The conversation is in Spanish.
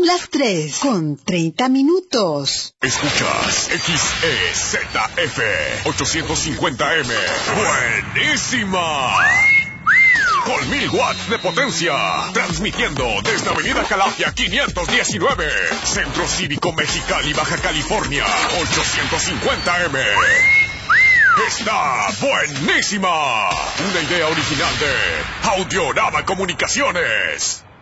las 3 con 30 minutos. Escuchas XEZF 850M. ¡Buenísima! Con 1000 watts de potencia. Transmitiendo desde Avenida Calafia 519. Centro Cívico Mexicali, Baja California. 850M. ¡Está buenísima! Una idea original de Audiorama Comunicaciones.